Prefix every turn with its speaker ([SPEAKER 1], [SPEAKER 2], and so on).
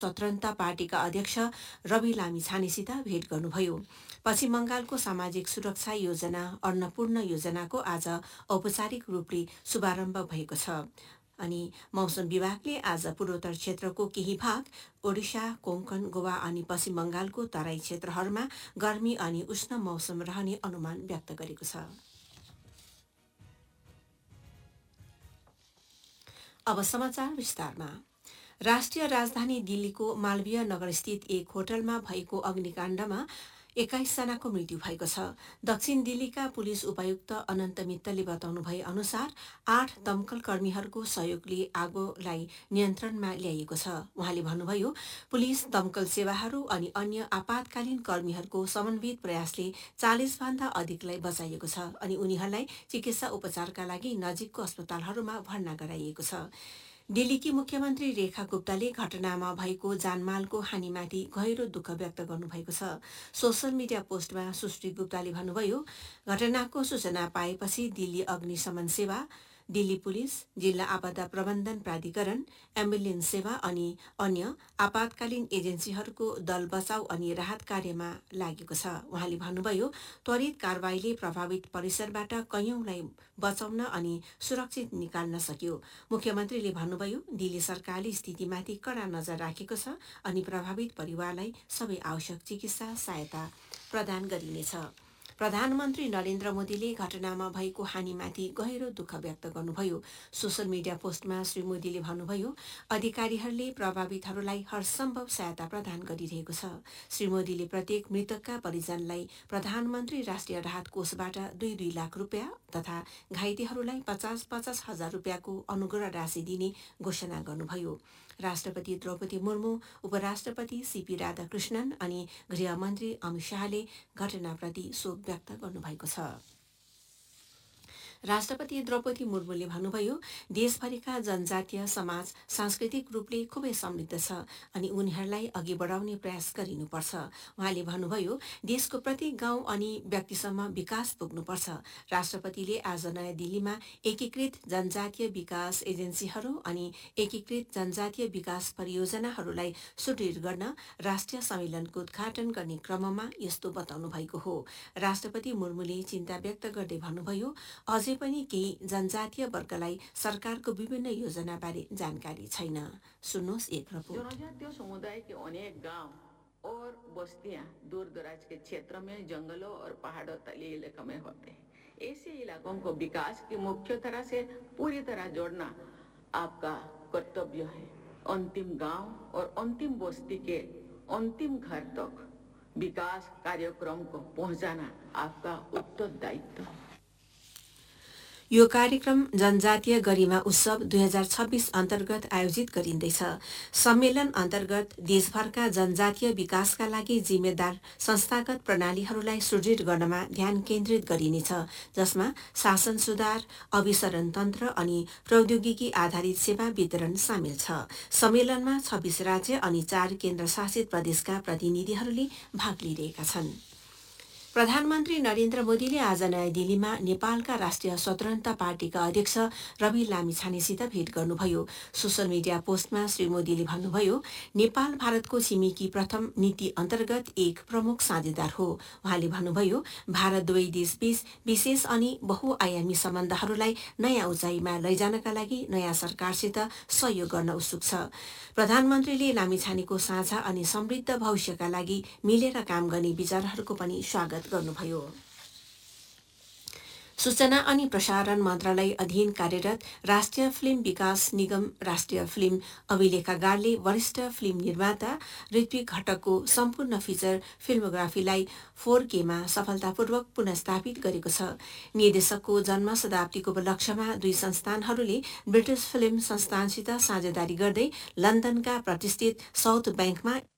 [SPEAKER 1] स्वतन्त्रता पार्टीका अध्यक्ष रवि लामिछानेसित भेट गर्नुभयो। पश्चिम बंगालको सामाजिक सुरक्षा योजना अन्नपूर्ण योजनाको आज औपचारिक रूपले शुभारम्भ भएको छ। अनि मौसम विभागले आज पूर्वोत्तर क्षेत्रको केही भाग, ओडिशा, कोंकण, गोवा अनि पश्चिम बंगालको तराई क्षेत्रहरूमा गर्मी अनि उष्ण मौसम रहने अनुमान व्यक्त गरेको छ। अब समाचार विस्तारमा। राष्ट्रिय राजधानी दिल्लीको मालवीय नगरस्थित एक होटलमा भएको अग्निकाण्डमा 21 जनाको मृत्यु भएको छ। दक्षिण दिल्लीका पुलिस उपायुक्त अनन्त मित्तलले बताउनु भए अनुसार 8 दमकल कर्मीहरूको सहयोगले आगोलाई नियन्त्रणमा ल्याइएको छ। उहाँले भन्नुभयो, पुलिस, दमकल सेवाहरू अनि अन्य आपतकालीन कर्मीहरूको समन्वित प्रयासले 40 भन्दा अधिकलाई बचाइएको छ अनि उनीहरूलाई चिकित्सा उपचारका लागि नजिकको अस्पतालहरूमा भर्ना गराइएको छ। दिल्लीकी मुख्यमन्त्री रेखा गुप्ताले घटनामा भएको जानमालको हानिमाथि गहिरो दुःख व्यक्त गर्नुभएको छ। सोशल मिडिया पोस्टमा सुश्री गुप्ताले भन्नुभयो, घटनाको सूचना पाएपछि दिल्ली अग्निशमन सेवा, दिल्ली पुलिस, जिल्ला आपदा प्रबन्धन प्राधिकरण, एम्बुलेन्स सेवा अनि अन्य आपतकालीन एजेन्सीहरूको दल बचाउ अनि राहत कार्यमा लागेको छ। उहाँले भन्नुभयो, त्वरित कारबाहीले प्रभावित परिसरबाट कैयौंलाई बचाउन अनि सुरक्षित निकाल्न सक्यो। मुख्यमन्त्रीले भन्नुभयो, दिल्ली सरकारले स्थितिमाथि कड़ा नजर राखेको छ अनि प्रभावित परिवारलाई सबै आवश्यक चिकित्सा सहायता प्रदान गरिनेछ। प्रधानमन्त्री नरेन्द्र मोदीले घटनामा भएको हानिमाथि गहिरो दुःख व्यक्त गर्नुभयो। सोशल मिडिया पोस्टमा श्री मोदीले भन्नुभयो, अधिकारीहरूले प्रभावितहरूलाई हरसम्भव सहायता प्रदान गरिरहेको छ। श्री मोदीले प्रत्येक मृतकका परिजनलाई प्रधानमन्त्री राष्ट्रिय राहत कोषबाट 2-2 लाख रुपियाँ तथा घाइतेहरूलाई 50-50 हजार रुपियाँको अनुग्रह राशि दिने घोषणा गर्नुभयो। राष्ट्रपति द्रौपदी मुर्मू, उपराष्ट्रपति सीपी राधाकृष्णन अनि गृहमन्त्री अमित शाहले घटनाप्रति शोक व्यक्त गर्नुभएको छ। राष्ट्रपति द्रौपदी मुर्मूले भन्नुभयो, देशभरिका जनजातीय समाज सांस्कृतिक रूपले खुबै समृद्ध छ अनि उनीहरूलाई अघि बढाउने प्रयास गरिनुपर्छ। उहाँले भन्नुभयो, देशको प्रत्येक गाउँ अनि व्यक्तिसम्म विकास पुग्नुपर्छ। राष्ट्रपतिले आज नयाँ दिल्लीमा एकीकृत जनजातीय विकास एजेन्सीहरू अनि एकीकृत जनजातीय विकास परियोजनाहरूलाई सुदृढ गर्न राष्ट्रिय सम्मेलनको उद्घाटन गर्ने क्रममा यस्तो बताउनु भएको हो। राष्ट्रपति मुर्मूले चिन्ता व्यक्त गर्दै भन्नुभयो, अझै पनि केही जनजातीय वर्गलाई सरकारको विभिन्न योजनाबारे जानकारी छैन। सुन्नुहोस् एक रिपोर्ट।
[SPEAKER 2] जनजातीय समुदाय के अनेक गांव और बस्तियां दूर दराज के क्षेत्र में जंगलों और पहाड़ों तलीय इलाकों में होते हैं। ऐसे इलाकों को विकास की मुख्य तरह से पूरी तरह जोड़ना आपका कर्तव्य है। अंतिम गांव और अंतिम बस्ती के अंतिम घर तक विकास कार्यक्रम को पहुंचाना आपका उत्तरदायित्व है।
[SPEAKER 1] यो कार्यक्रम जनजातीय गरिमा उत्सव 2026 अन्तर्गत आयोजित गरिँदैछ। सम्मेलन अन्तर्गत देशभरका जनजातीय विकासका लागि जिम्मेदार संस्थागत प्रणालीहरूलाई सुदृढ गर्नमा ध्यान केन्द्रित गरिनेछ, जसमा शासन सुधार, अभिसरण तन्त्र अनि प्रौद्योगिकी आधारित सेवा वितरण सामेल छ। सम्मेलनमा 26 राज्य अनि 4 केन्द्रशासित प्रदेशका प्रतिनिधिहरूले भाग लिइरहेका छन्। प्रधानमन्त्री नरेन्द्र मोदीले आज नयाँ दिल्लीमा नेपालका राष्ट्रिय स्वतन्त्रता पार्टीका अध्यक्ष रवि लामिछानेसित भेट गर्नुभयो। सोशल मिडिया पोस्टमा श्री मोदीले भन्नुभयो, नेपाल भारतको छिमेकी प्रथम नीति अन्तर्गत एक प्रमुख साझेदार हो। उहाँले भन्नुभयो, भारत दुवै देशबीच विशेष अनि बहुआयामी सम्बन्धहरूलाई नयाँ उचाइमा लैजानका लागि नयाँ सरकारसित सहयोग गर्न उत्सुक छ। प्रधानमन्त्रीले लामिछानेको साझा अनि समृद्ध भविष्यका लागि मिलेर काम गर्ने विचारहरूको पनि स्वागत गर्नुभयो। सूचना अनि प्रसारण मन्त्रालय अधीन कार्यरत राष्ट्रिय फिल्म विकास निगम राष्ट्रिय फिल्म अभिलेखागारले वरिष्ठ फिल्म निर्माता ऋत्विक घटकको सम्पूर्ण फिचर फिल्मोग्राफीलाई 4K मा सफलतापूर्वक पुनर्स्थापित गरेको छ। निर्देशकको जन्म शताब्दीको उपलक्ष्यमा दुई संस्थानहरूले ब्रिटिस फिल्म संस्थानसित साझेदारी गर्दै लन्डनका प्रतिष्ठित साउथ ब्याङ्कमा